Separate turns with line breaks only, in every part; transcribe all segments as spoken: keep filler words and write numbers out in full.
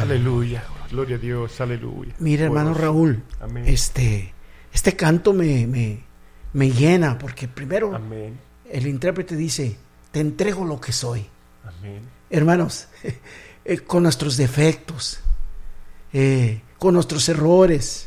Aleluya, gloria a Dios, aleluya.
Mira, hermano
Bueno,
Raúl,
amén.
este, este canto me, me, me llena, porque primero
Amén,
el intérprete dice, te entrego lo que soy.
amén,
Hermanos, eh, con nuestros defectos, eh, con nuestros errores,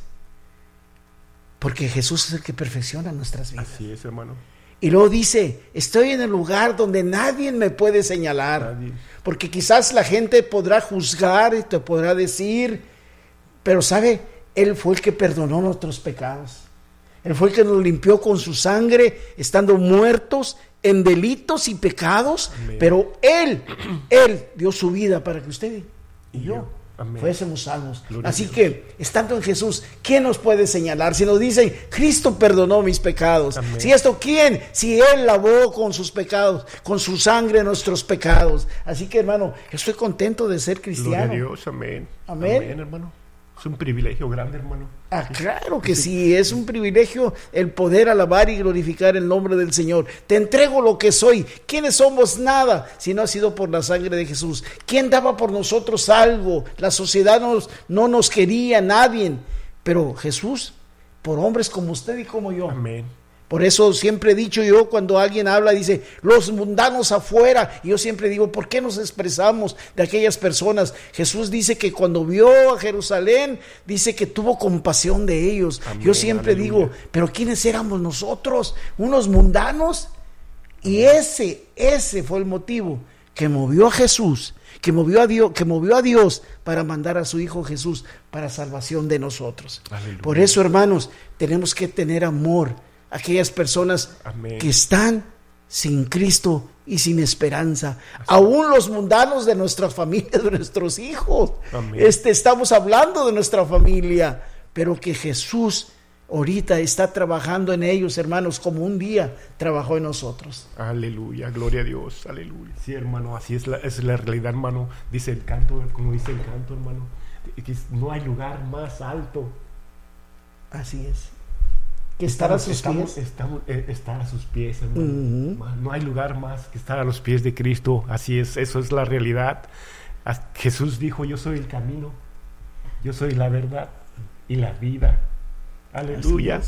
porque Jesús es el que perfecciona nuestras vidas.
así es, hermano.
Y luego dice, estoy en el lugar donde nadie me puede señalar.
Nadie.
Porque quizás la gente podrá juzgar y te podrá decir, pero sabe, Él fue el que perdonó nuestros pecados. Él fue el que nos limpió con su sangre, estando muertos en delitos y pecados.
Amén.
Pero Él, Él dio su vida para que usted y yo
Amén.
fuésemos salvos.
Gloria
Así
a Dios.
que, estando en Jesús, ¿quién nos puede señalar? Si nos dicen, Cristo perdonó mis pecados.
Amén.
Si esto, ¿quién? Si Él lavó con sus pecados, con su sangre nuestros pecados. Así que, hermano, estoy contento de ser
Gloria a
cristiano.
Dios, amén.
Amén.
Amén, hermano. Es un privilegio grande, hermano.
Ah, claro que sí, es un privilegio el poder alabar y glorificar el nombre del Señor. Te entrego lo que soy. ¿Quiénes somos? Nada, si no ha sido por la sangre de Jesús. ¿Quién daba por nosotros algo? La sociedad nos, no nos quería, nadie. Pero Jesús, por hombres como usted y como yo.
Amén.
Por eso siempre he dicho yo, cuando alguien habla, dice, los mundanos afuera. Y yo siempre digo, ¿por qué nos expresamos de aquellas personas? Jesús dice que cuando vio a Jerusalén, dice que tuvo compasión de ellos.
Amén,
Yo siempre
aleluya.
digo, ¿pero quiénes éramos nosotros? ¿Unos mundanos? Y ese, ese fue el motivo que movió a Jesús, que movió a Dios, que movió a Dios para mandar a su Hijo Jesús para salvación de nosotros.
Aleluya.
Por eso, hermanos, tenemos que tener amor a aquellas personas
Amén.
que están sin Cristo y sin esperanza. Aún los mundanos de nuestra familia, de nuestros hijos.
Amén.
Este, estamos hablando de nuestra familia, pero que Jesús ahorita está trabajando en ellos, hermanos, como un día trabajó en nosotros.
Aleluya, gloria a Dios, aleluya. Sí, hermano, así es la, es la realidad, hermano. Dice el canto, como dice el canto, hermano, que no hay lugar más alto.
Así es. Que estar a sus
estamos,
pies.
Estamos, eh, estar a sus pies, hermano.
Uh-huh.
No hay lugar más que estar a los pies de Cristo. Así es, eso es la realidad. As- Jesús dijo, yo soy el camino, yo soy la verdad y la vida. Aleluya.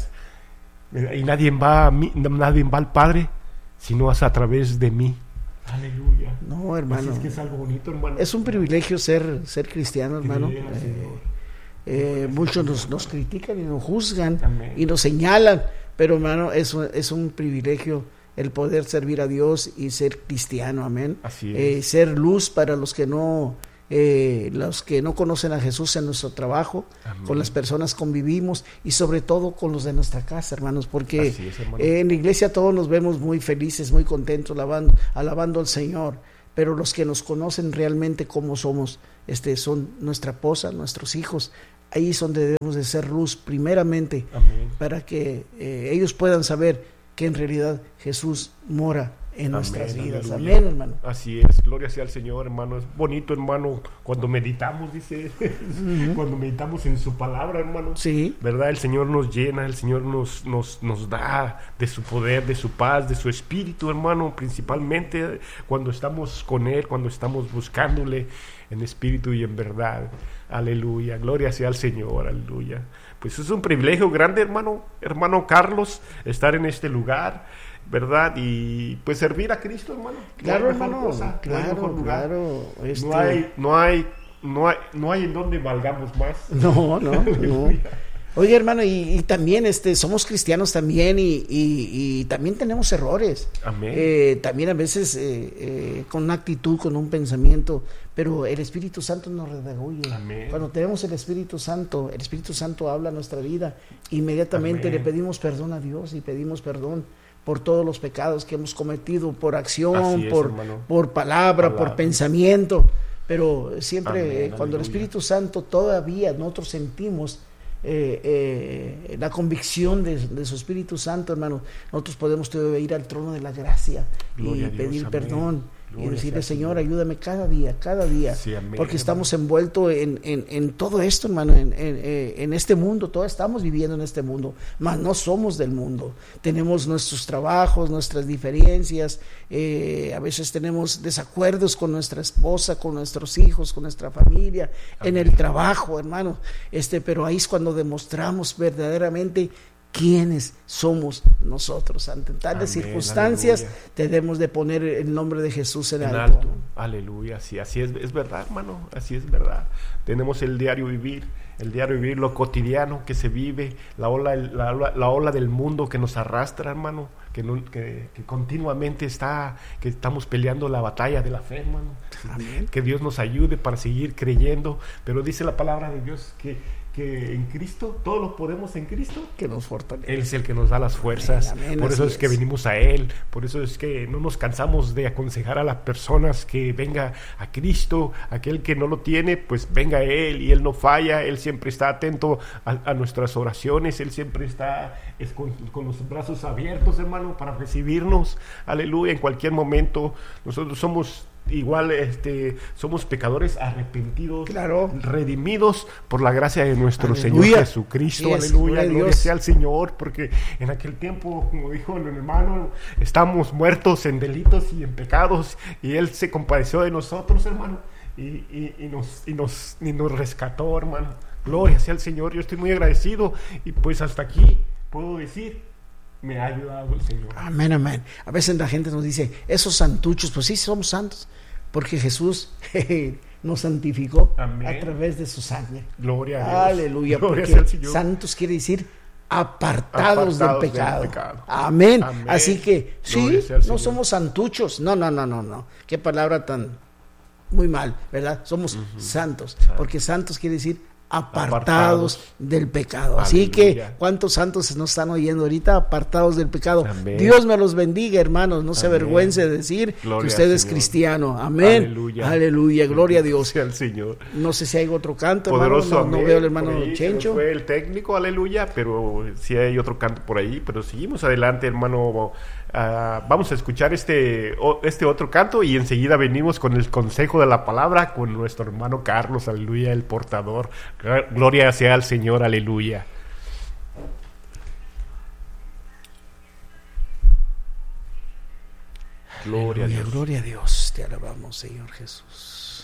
Y nadie va a mí, nadie va al Padre si no es a través de mí. Aleluya.
No, hermano.
Así es que es algo bonito, hermano.
Es un privilegio ser, ser cristiano, hermano.
Creer al
Eh,
Señor.
eh, muchos nos, nos critican y nos juzgan
Amén.
y nos señalan, pero hermano, es, un- es un privilegio el poder servir a Dios y ser cristiano, amén.
Así
Eh,
es.
ser luz para los que no eh, los que no conocen a Jesús en nuestro trabajo,
Amén.
con las personas convivimos y sobre todo con los de nuestra casa, hermanos, porque
Así es, hermano.
eh, en la iglesia todos nos vemos muy felices, muy contentos, alabando, alabando al Señor, pero los que nos conocen realmente cómo somos, este, son nuestra esposa, nuestros hijos. Ahí es donde debemos de ser luz primeramente,
Amén.
para que eh, ellos puedan saber que en realidad Jesús mora en nuestras
Amén,
vidas.
aleluya.
Amén, hermano.
Así es, gloria sea al Señor, hermano. Es bonito, hermano, cuando meditamos, dice, cuando meditamos en su palabra, hermano.
Sí.
¿Verdad? El Señor nos llena, el Señor nos, nos, nos da de su poder, de su paz, de su espíritu, hermano, principalmente cuando estamos con Él, cuando estamos buscándole en espíritu y en verdad. Aleluya, gloria sea al Señor, aleluya. Pues es un privilegio grande, hermano, hermano Carlos, estar en este lugar, ¿verdad? Y pues servir a Cristo, hermano.
Claro,
No hay mejor
hermano.
cosa, no hay
Claro,
mejor lugar.
claro. Este,
No hay, no hay, no hay, no hay en donde valgamos más.
No, no, no. Oye, hermano, y, y también este, somos cristianos también y, y, y también tenemos errores.
Amén.
Eh, también a veces eh, eh, con una actitud, con un pensamiento, pero el Espíritu Santo nos redarguye.
Amén.
Cuando tenemos el Espíritu Santo, el Espíritu Santo habla a nuestra vida, inmediatamente
Amén.
le pedimos perdón a Dios y pedimos perdón por todos los pecados que hemos cometido, por acción,
Así es,
por,
hermano.
por palabra,
Palabra.
por pensamiento. Pero siempre
Amén,
eh, cuando el
aleluya.
Espíritu Santo todavía nosotros sentimos eh, eh, la convicción de, de su Espíritu Santo, hermano, nosotros podemos todavía ir al trono de la gracia
Gloria
y
a Dios,
pedir
amén.
perdón y decirle, Señor, ayúdame cada día, cada día,
sí, amén,
porque estamos
hermano.
envueltos en, en, en todo esto, hermano, en, en, en este mundo, todos estamos viviendo en este mundo, mas no somos del mundo, tenemos nuestros trabajos, nuestras diferencias, eh, a veces tenemos desacuerdos con nuestra esposa, con nuestros hijos, con nuestra familia, amén, en el trabajo, hermano, este, pero ahí es cuando demostramos verdaderamente quiénes somos nosotros. Ante tales
amén,
circunstancias,
aleluya,
debemos de poner el nombre de Jesús en,
en
alto.
alto. Aleluya, sí, así es, es verdad, hermano, así es verdad. Tenemos el diario vivir, el diario vivir, lo cotidiano que se vive, la ola, la, ola, la ola del mundo que nos arrastra, hermano, que, no, que, que continuamente está, que estamos peleando la batalla de la fe, hermano.
Amén.
Que Dios nos ayude para seguir creyendo, pero dice la palabra de Dios que que en Cristo, todo lo podemos en Cristo,
que nos fortalece.
Él es el que nos da las fuerzas. Amén, amén, por eso es, es que venimos a Él, por eso es que no nos cansamos de aconsejar a las personas que venga a Cristo. Aquel que no lo tiene, pues venga a Él, y Él no falla, Él siempre está atento a, a nuestras oraciones, Él siempre está es con, con los brazos abiertos, hermano, para recibirnos, aleluya, en cualquier momento. Nosotros somos igual, este, somos pecadores arrepentidos,
claro,
redimidos por la gracia de nuestro
aleluya.
Señor Jesucristo,
Yes,
aleluya,
gloria,
gloria sea al Señor, porque en aquel tiempo, como dijo el hermano, estamos muertos en delitos y en pecados, y Él se compadeció de nosotros, hermano, y, y, y, nos, y, nos, y nos rescató, hermano. Gloria sea al Señor, yo estoy muy agradecido, y pues hasta aquí puedo decir, me ha ayudado el Señor.
Amén, amén. A veces la gente nos dice, esos santuchos, pues sí, somos santos, porque Jesús jeje, nos santificó, amén, a través de su sangre.
Gloria a Dios.
Aleluya,
Gloria
porque
sea al Señor.
Santos quiere decir apartados, apartados del, pecado. del pecado. Amén. Amén. Así que, sí, no somos santuchos. No, no, no, no, no. Qué palabra tan muy mal, ¿verdad? Somos uh-huh. santos, Santo. Porque santos quiere decir apartados, apartados del pecado. Así aleluya. Que cuántos santos nos están oyendo ahorita, apartados del pecado. Amén. Dios me los bendiga, hermanos, no se avergüence de decir gloria que usted es cristiano. Amén. Aleluya, aleluya, gloria a Dios.
Sea el Señor.
No sé si hay otro canto, poderoso, hermano, no, no veo al hermano ahí, Chencho.
Fue el técnico, aleluya, pero sí hay otro canto por ahí, pero seguimos adelante, hermano. Uh, vamos a escuchar este, o, este otro canto y enseguida venimos con el consejo de la palabra con nuestro hermano Carlos, aleluya, el portador. Gloria sea al Señor, aleluya.
Gloria aleluya, a Dios. Gloria a Dios, te alabamos, Señor Jesús.